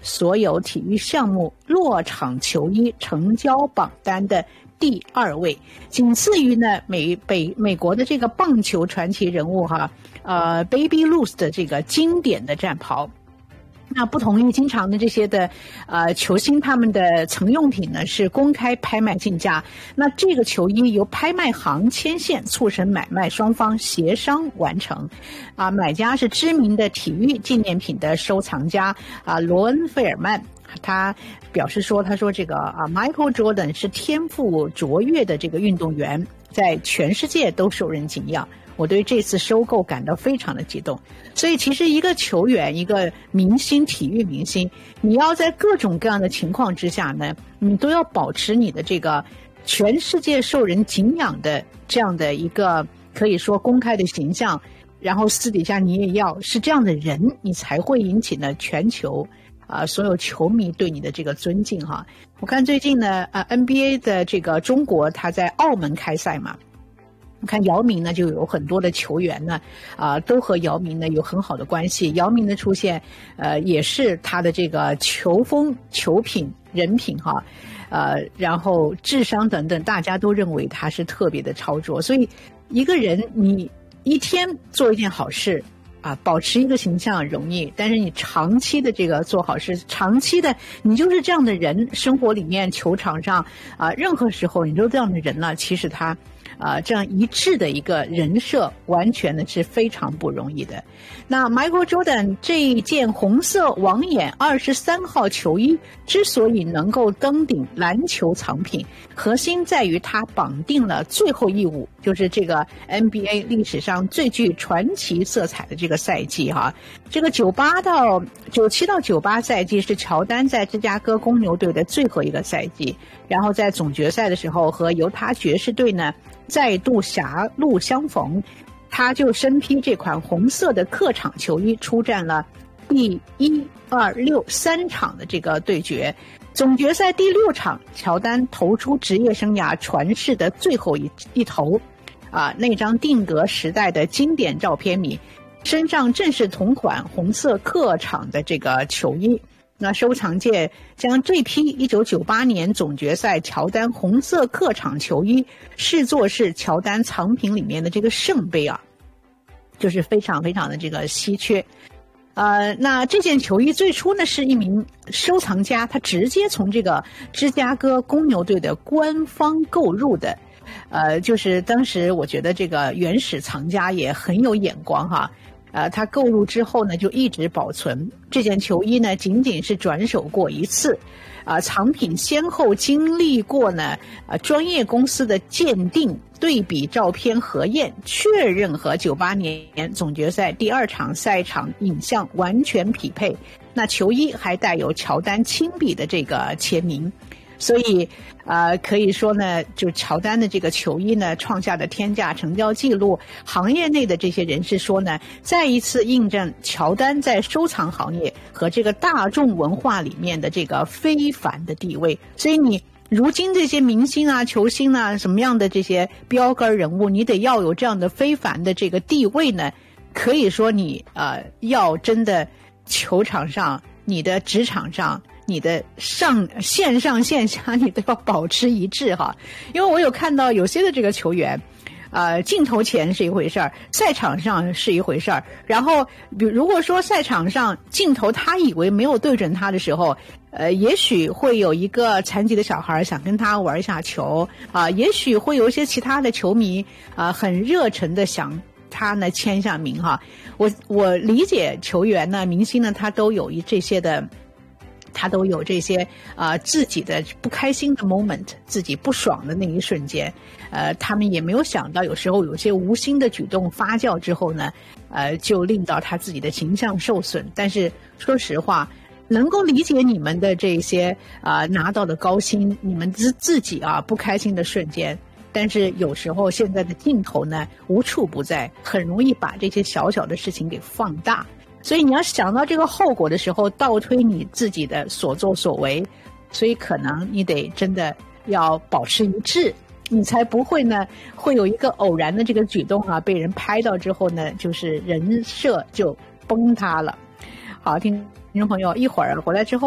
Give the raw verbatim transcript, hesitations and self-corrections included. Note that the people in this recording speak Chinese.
所有体育项目落场球衣成交榜单的第二位，仅次于呢美北美国的这个棒球传奇人物哈，呃 Baby Ruth 的这个经典的战袍。那不同于经常的这些的呃球星，他们的曾用品呢是公开拍卖竞价，那这个球衣由拍卖行牵线，促成买卖双方协商完成。啊，买家是知名的体育纪念品的收藏家啊罗恩费尔曼，他表示说，他说这个啊 Michael Jordan 是天赋卓越的这个运动员，在全世界都受人敬仰。我对这次收购感到非常的激动。所以其实一个球员，一个明星，体育明星，你要在各种各样的情况之下呢，你都要保持你的这个全世界受人敬仰的这样的一个可以说公开的形象，然后私底下你也要是这样的人，你才会引起呢全球啊、呃、所有球迷对你的这个尊敬哈。我看最近呢呃 N B A 的这个中国他在澳门开赛嘛，你看姚明呢，就有很多的球员呢，啊、呃，都和姚明呢有很好的关系。姚明的出现，呃，也是他的这个球风、球品、人品哈，呃，然后智商等等，大家都认为他是特别的超卓。所以，一个人你一天做一件好事啊，保持一个形象容易，但是你长期的这个做好事，长期的你就是这样的人，生活里面、球场上啊，任何时候你都这样的人了，其实他。啊，这样一致的一个人设，完全的是非常不容易的。那 Michael Jordan 这一件红色网眼二十三号球衣之所以能够登顶篮球藏品，核心在于它绑定了最后一舞，就是这个 N B A 历史上最具传奇色彩的这个赛季哈。这个九八到九七到九八赛季是乔丹在芝加哥公牛队的最后一个赛季，然后在总决赛的时候和犹他爵士队呢再度狭路相逢，他就身披这款红色的客场球衣出战了第一、二、六三场的这个对决。总决赛第六场，乔丹投出职业生涯传世的最后一一投，啊，那张定格时代的经典照片里，身上正是同款红色客场的这个球衣。那收藏界将这批一九九八年总决赛乔丹红色客场球衣视作是乔丹藏品里面的这个圣杯啊，就是非常非常的这个稀缺。呃，那这件球衣最初呢是一名收藏家，他直接从这个芝加哥公牛队的官方购入的。呃，就是当时我觉得这个原始藏家也很有眼光哈。呃，他购入之后呢，就一直保存这件球衣呢，仅仅是转手过一次，啊、呃，藏品先后经历过呢，呃，专业公司的鉴定、对比照片核验，确认和九八年总决赛第二场赛场影像完全匹配。那球衣还带有乔丹亲笔的这个签名。所以，呃，可以说呢，就乔丹的这个球衣呢，创下的天价成交记录。行业内的这些人士说呢，再一次印证乔丹在收藏行业和这个大众文化里面的这个非凡的地位。所以你如今这些明星啊、球星啊，什么样的这些标杆人物，你得要有这样的非凡的这个地位呢？可以说你呃，要真的球场上、你的职场上。你的上线上线下你都要保持一致哈，因为我有看到有些的这个球员，呃，镜头前是一回事儿，赛场上是一回事儿。然后，比如果说赛场上镜头他以为没有对准他的时候，呃，也许会有一个残疾的小孩想跟他玩一下球啊、呃，也许会有一些其他的球迷啊、呃，很热忱的想他呢签下名哈。我我理解球员呢、明星呢，他都有一这些的。他都有这些啊、呃、自己的不开心的 moment， 自己不爽的那一瞬间，呃，他们也没有想到，有时候有些无心的举动发酵之后呢，呃，就令到他自己的形象受损。但是说实话，能够理解你们的这些啊、呃、拿到的高薪，你们自自己啊不开心的瞬间。但是有时候现在的镜头呢无处不在，很容易把这些小小的事情给放大。所以你要想到这个后果的时候，倒推你自己的所作所为，所以可能你得真的要保持一致，你才不会呢会有一个偶然的这个举动啊被人拍到之后呢，就是人设就崩塌了。好，听众朋友，一会儿回来之后。